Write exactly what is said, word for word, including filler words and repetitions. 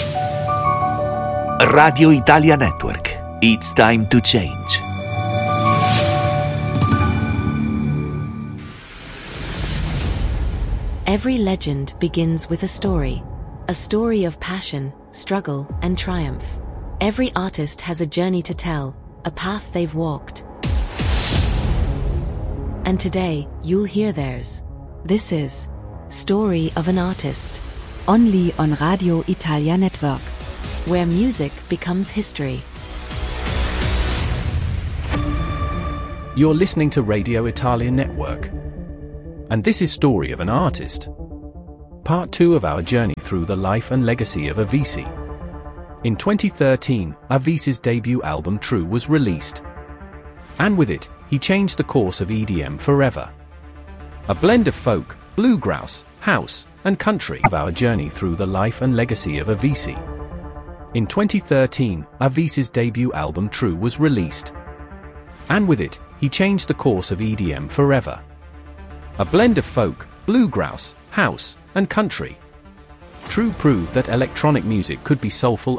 Radio Italia Network. It's time to change. Every legend begins with a story. A story of passion, struggle, and triumph. Every artist has a journey to tell, a path they've walked. And today, you'll hear theirs. This is Story of an Artist. Only on Radio Italia Network, where music becomes history. You're listening to Radio Italia Network. And this is Story of an Artist. Part two of our journey through the life and legacy of Avicii. In twenty thirteen, Avicii's debut album True was released. And with it, he changed the course of E D M forever. A blend of folk, bluegrass, house, and country of our journey through the life and legacy of Avicii. In twenty thirteen, Avicii's debut album True was released. And with it, he changed the course of E D M forever. A blend of folk, bluegrass, house, and country. True proved that electronic music could be soulful